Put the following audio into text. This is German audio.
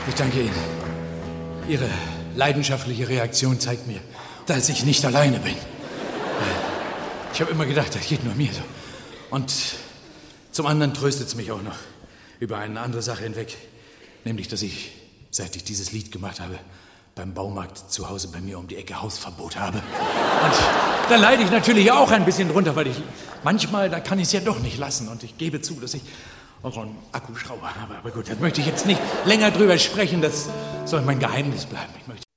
Ich danke Ihnen. Ihre leidenschaftliche Reaktion zeigt mir, dass ich nicht alleine bin. Ich habe immer gedacht, das geht nur mir so. Und zum anderen tröstet es mich auch noch über eine andere Sache hinweg. Nämlich, dass ich, seit ich dieses Lied gemacht habe, beim Baumarkt zu Hause bei mir um die Ecke Hausverbot habe. Und da leide ich natürlich auch ein bisschen drunter, weil manchmal, da kann ich es ja doch nicht lassen. Und ich gebe zu, dass ich auch einen Akkuschrauber habe. Aber gut, da möchte ich jetzt nicht länger drüber sprechen. Das soll mein Geheimnis bleiben.